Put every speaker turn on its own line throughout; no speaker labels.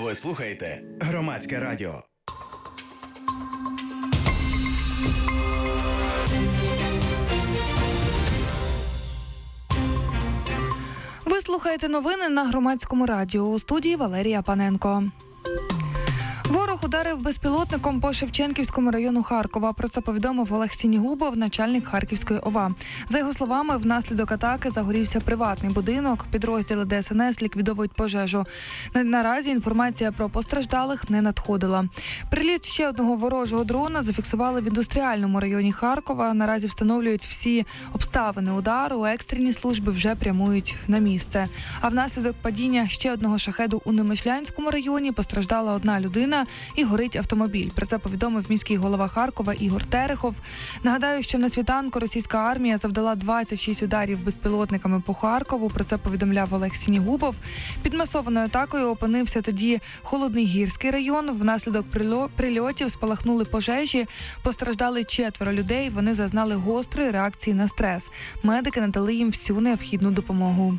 Ви слухаєте Громадське радіо.
Ви слухаєте новини на Громадському радіо. У студії Валерія Паненко. Ворог ударив безпілотником по Шевченківському району Харкова. Про це повідомив Олег Сінігубов, начальник Харківської ОВА. За його словами, внаслідок атаки загорівся приватний будинок. Підрозділи ДСНС ліквідовують пожежу. Наразі інформація про постраждалих не надходила. Приліт ще одного ворожого дрона зафіксували в індустріальному районі Харкова. Наразі встановлюють всі обставини удару. Екстрені служби вже прямують на місце. А внаслідок падіння ще одного шахеду у Немишлянському районі постраждала одна людина і горить автомобіль. Про це повідомив міський голова Харкова Ігор Терехов. Нагадаю, що на світанку російська армія завдала 26 ударів безпілотниками по Харкову. Про це повідомляв Олег Сінігубов. Під масованою атакою опинився тоді Холодногірський район. Внаслідок прильотів спалахнули пожежі. Постраждали 4 людей. Вони зазнали гострої реакції на стрес. Медики надали їм всю необхідну допомогу.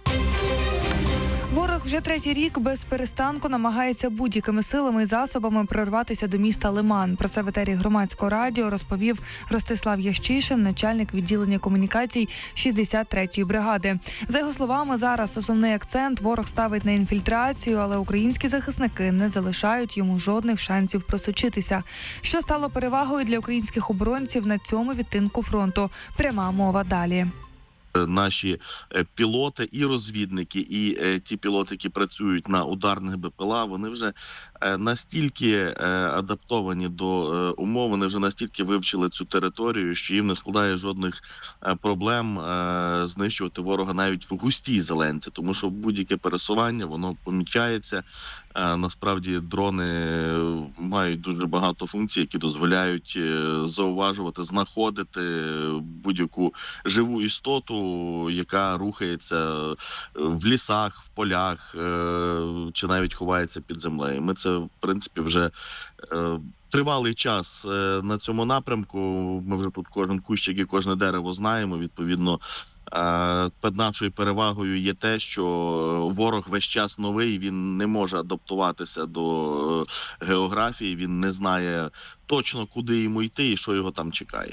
Ворог вже третій рік без перестанку намагається будь-якими силами і засобами прорватися до міста Лиман. Про це в етері Громадського радіо розповів Ростислав Ящишин, начальник відділення комунікацій 63-ї бригади. За його словами, зараз основний акцент ворог ставить на інфільтрацію, але українські захисники не залишають йому жодних шансів просочитися. Що стало перевагою для українських оборонців на цьому відтинку фронту? Пряма мова далі.
Наші пілоти і розвідники, і ті пілоти, які працюють на ударних БПЛА, вони вже настільки адаптовані до умов, вони вже настільки вивчили цю територію, що їм не складає жодних проблем знищувати ворога навіть в густій зеленці, тому що будь-яке пересування, воно помічається. Насправді дрони мають дуже багато функцій, які дозволяють зауважувати, знаходити будь-яку живу істоту, яка рухається в лісах, в полях чи навіть ховається під землею. Ми це, в принципі, вже тривалий час на цьому напрямку. Ми вже тут кожен кущик і кожне дерево знаємо. Відповідно, під нашою перевагою є те, що ворог весь час новий, він не може адаптуватися до географії, він не знає точно, куди йому йти і що його там чекає.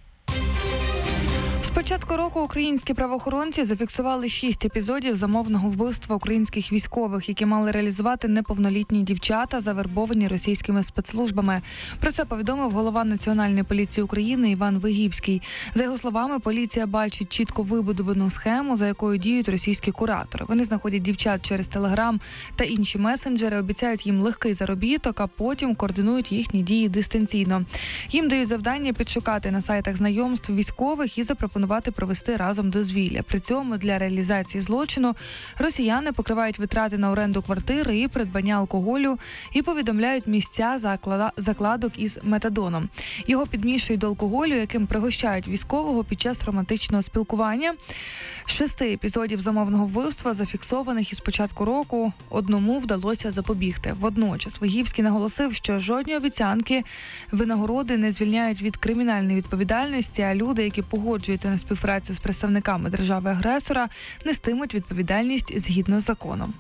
З початку року українські правоохоронці зафіксували 6 епізодів замовного вбивства українських військових, які мали реалізувати неповнолітні дівчата, завербовані російськими спецслужбами. Про це повідомив голова Національної поліції України Іван Вигівський. За його словами, поліція бачить чітко вибудовану схему, за якою діють російські куратори. Вони знаходять дівчат через Телеграм та інші месенджери, обіцяють їм легкий заробіток, а потім координують їхні дії дистанційно. Їм дають завдання підшукати на сайтах знайомств військових і запропонувати провести разом дозвілля. При цьому для реалізації злочину росіяни покривають витрати на оренду квартири і придбання алкоголю і повідомляють місця закладок із метадоном. Його підмішують до алкоголю, яким пригощають військового під час романтичного спілкування. 6 епізодів замовного вбивства, зафіксованих із початку року, одному вдалося запобігти. Водночас Вигівський наголосив, що жодні обіцянки винагороди не звільняють від кримінальної відповідальності, а люди, які погоджуються на співпрацю з представниками держави-агресора, нестимуть відповідальність згідно з законом.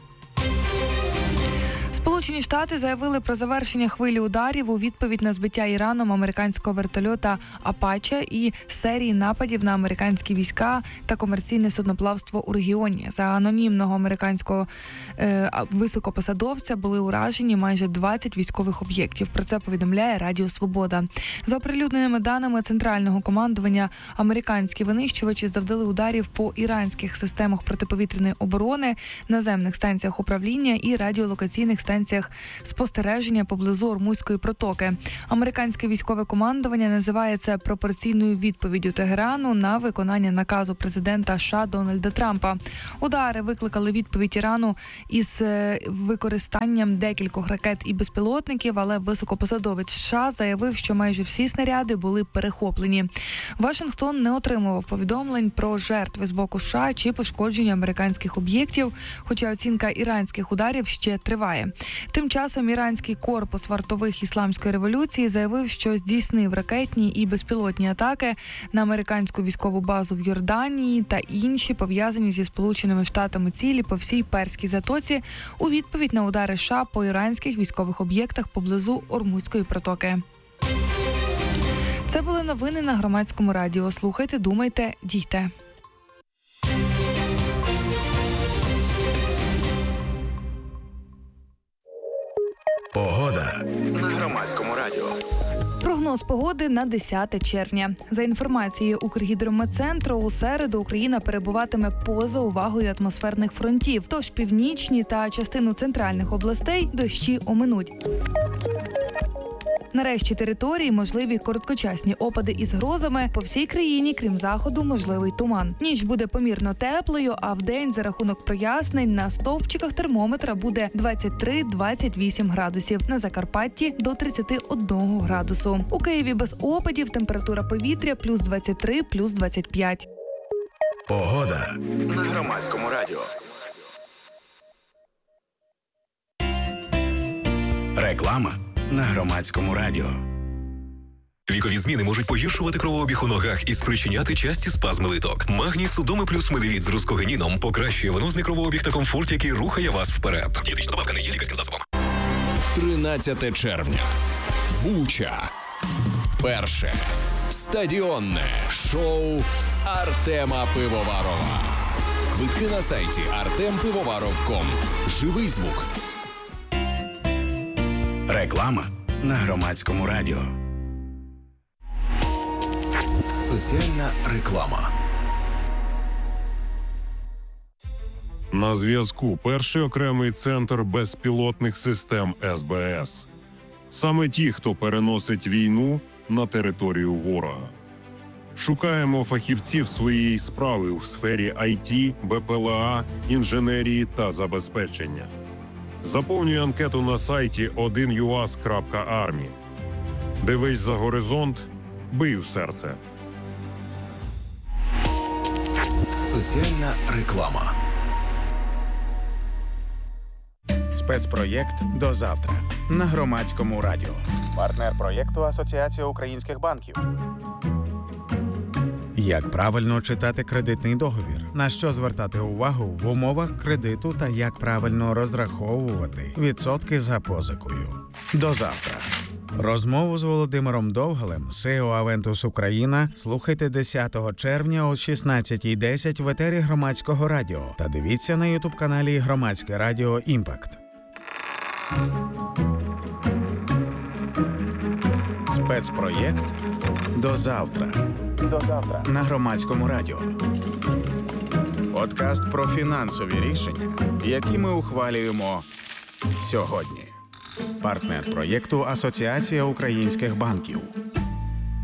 Сполучені Штати заявили про завершення хвилі ударів у відповідь на збиття Іраном американського вертольота «Апаче» і серії нападів на американські війська та комерційне судноплавство у регіоні. За анонімного американського високопосадовця були уражені майже 20 військових об'єктів. Про це повідомляє Радіо Свобода. За оприлюдненими даними Центрального командування, американські винищувачі завдали ударів по іранських системах протиповітряної оборони, наземних станціях управління і радіолокаційних станціях спостереження поблизу Ормузької протоки. Американське військове командування називає це пропорційною відповіддю Тегерану на виконання наказу президента США Дональда Трампа. Удари викликали відповідь Ірану із використанням декількох ракет і безпілотників, але високопосадовець США заявив, що майже всі снаряди були перехоплені. Вашингтон не отримував повідомлень про жертви з боку США чи пошкодження американських об'єктів, хоча оцінка іранських ударів ще триває. Тим часом іранський корпус вартових ісламської революції заявив, що здійснив ракетні і безпілотні атаки на американську військову базу в Йорданії та інші пов'язані зі Сполученими Штатами цілі по всій Перській затоці у відповідь на удари США по іранських військових об'єктах поблизу Ормузької протоки. Це були новини на Громадському радіо. Слухайте, думайте, дійте.
Погода на Громадському радіо.
Прогноз погоди на 10 червня. За інформацією Укргідрометцентру, у середу Україна перебуватиме поза увагою атмосферних фронтів, тож північні та частину центральних областей дощі оминуть. На решті території можливі короткочасні опади із грозами. По всій країні, крім заходу, можливий туман. Ніч буде помірно теплою, а вдень за рахунок прояснень на стовпчиках термометра буде 23-28 градусів. На Закарпатті – до 31 градусу. У Києві без опадів, температура повітря – плюс 23, плюс 25.
Погода на Громадському радіо. Реклама на Громадському радіо.
Вікові зміни можуть погіршувати кровообіг у ногах і спричиняти часті спазми литок. Магній Судоми плюс медивіт з рускогеніном покращує венозний кровообіг та комфорт, який рухає вас вперед. Дієтична добавка не є лікарським засобом.
13 червня. Буча. Перше стадіонне шоу Артема Пивоварова. Квитки на сайті artempivovаров.com. Живий звук.
Реклама на Громадському радіо.
Соціальна реклама.
На зв'язку перший окремий центр безпілотних систем СБС. Саме ті, хто переносить війну на територію ворога. Шукаємо фахівців своєї справи у сфері IT, БПЛА, інженерії та забезпечення. Заповнюй анкету на сайті 1uas.army. Дивись за горизонт, бий у серце.
Соціальна реклама.
Спецпроєкт «До завтра» на Громадському радіо. Партнер проєкту Асоціація українських банків. Як правильно читати кредитний договір? На що звертати увагу в умовах кредиту та як правильно розраховувати відсотки за позикою? До завтра. Розмову з Володимиром Довгалем, CEO Aventus Україна, слухайте 10 червня о 16:10 в етері Громадського радіо та дивіться на ютуб-каналі Громадське радіо «Імпакт». Спецпроєкт «До завтра». До завтра на Громадському радіо. Подкаст про фінансові рішення, які ми ухвалюємо сьогодні. Партнер проєкту Асоціація українських банків.